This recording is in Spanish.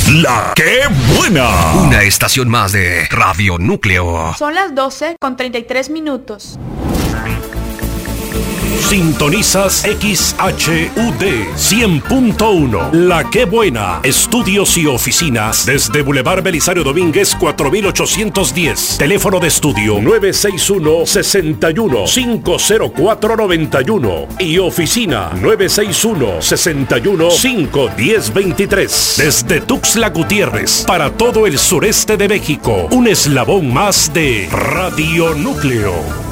La que buena. Una estación más de Radio Núcleo. Son las 12:33. Sintonizas XHUD 100.1. La que buena. Estudios y oficinas desde Boulevard Belisario Domínguez 4810. Teléfono de estudio 961-61-50491 y oficina 961-61-51023. Desde Tuxtla Gutiérrez para todo el sureste de México. Un eslabón más de Radio Núcleo.